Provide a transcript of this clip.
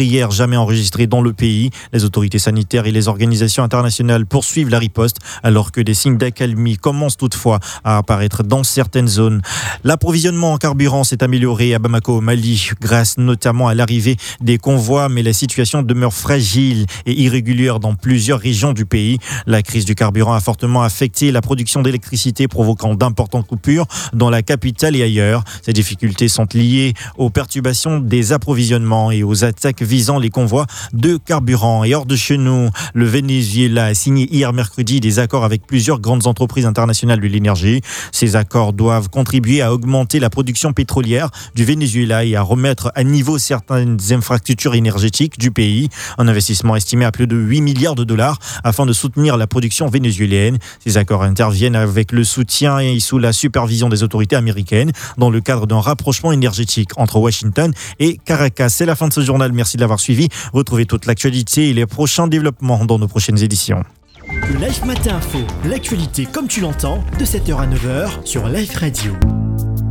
meurtrière jamais enregistrée dans le pays. Les autorités sanitaires et les organisations internationales poursuivent la riposte alors que des signes d'accalmie commencent toutefois à apparaître dans certaines zones. L'approvisionnement en carburant s'est amélioré à Bamako au Mali grâce notamment à l'arrivée des convois, mais la situation demeure fragile et irrégulière dans plusieurs régions du pays. La crise du carburant a fortement affecté la production d'électricité, provoquant d'importantes coupures dans la capitale et ailleurs. Ces difficultés sont liées aux perturbations des approvisionnements et aux attaques visant les convois de carburant. Et hors de chez nous, le Venezuela a signé hier mercredi des accords avec plusieurs grandes entreprises internationales de l'énergie. Ces accords doivent contribuer à augmenter la production pétrolière du Venezuela et à remettre à niveau certaines infrastructures énergétiques du pays. Un investissement estimé à plus de 8 milliards de dollars afin de soutenir la production vénézuélienne. Ces accords interviennent avec le soutien et sous la supervision des autorités américaines dans le cadre d'un rapprochement énergétique entre Washington et Caracas. C'est la fin de ce journal. Merci de l'avoir suivi. Retrouvez toute l'actualité et les prochains développements dans nos prochaines éditions. Le Life Matin Info, l'actualité comme tu l'entends, de 7h à 9h sur Life Radio.